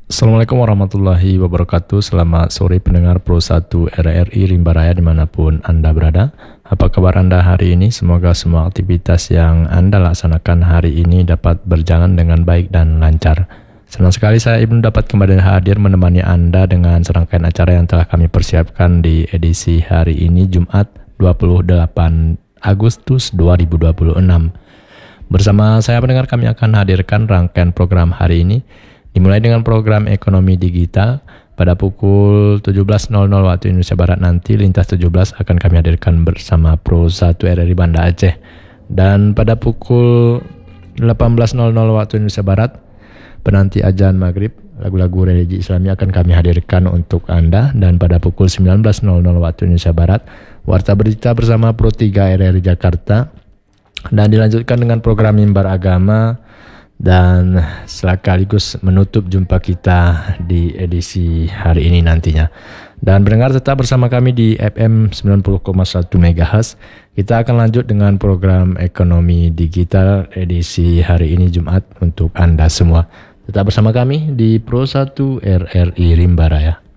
Assalamualaikum warahmatullahi wabarakatuh. Selamat sore pendengar Pro 1 RRI Rimba Raya dimanapun Anda berada. Apa kabar Anda hari ini? Semoga semua aktivitas yang Anda laksanakan hari ini dapat berjalan dengan baik dan lancar. Senang sekali saya Ibnu dapat kembali hadir menemani Anda dengan serangkaian acara yang telah kami persiapkan di edisi hari ini Jumat 28 Agustus 2026. Bersama saya pendengar kami akan hadirkan rangkaian program hari ini. Dimulai dengan program ekonomi digital pada pukul 17.00 waktu Indonesia Barat nanti lintas 17 akan kami hadirkan bersama Pro 1 RRI Banda Aceh. Dan pada pukul 18.00 waktu Indonesia Barat penanti azan maghrib lagu-lagu religi Islami akan kami hadirkan untuk Anda. Dan pada pukul 19.00 waktu Indonesia Barat warta berita bersama Pro 3 RRI Jakarta. Dan dilanjutkan dengan program mimbar agama dan sekaligus menutup jumpa kita di edisi hari ini nantinya. Dan pendengar tetap bersama kami di FM 90,1 MHz. Kita akan lanjut dengan program ekonomi digital edisi hari ini Jumat untuk Anda semua. Tetap bersama kami di Pro 1 RRI Rimba Raya.